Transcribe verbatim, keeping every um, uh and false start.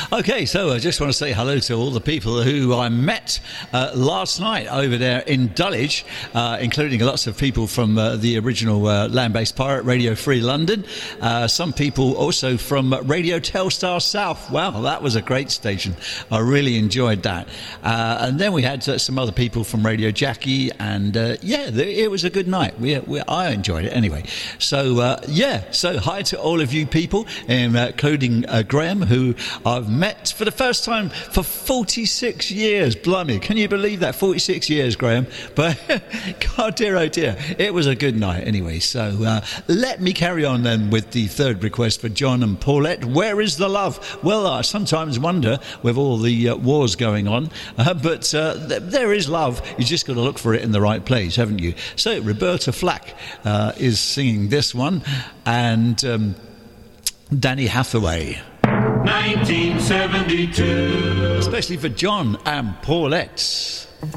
Okay, so I just want to say hello to all the people who I met uh, last night over there in Dulwich, uh, including lots of people from uh, the original uh, Land-Based Pirate, Radio Free London. Uh, some people also from Radio Telstar South. Wow, that was a great station. I really enjoyed that. Uh, and then we had uh, some other people from Radio Jackie, and uh, yeah, it was a good night. We, we, I enjoyed it anyway. So uh, yeah, so hi to all of you people, um, uh, including uh, Graham, who I've met for the first time for forty-six years. Blimey, can you believe that? forty-six years, Graham. But God dear, oh dear, it was a good night anyway. So uh, let me carry on then with the third request for John and Paulette. Where is the love? Well, I sometimes wonder with all the uh, wars going on, uh, but uh, th- there is love. You just got to look for it in the right place, haven't you? So Roberta Flack uh, is singing this one, and um, Danny Hathaway. nineteen seventy-two. Especially for John and Paulette.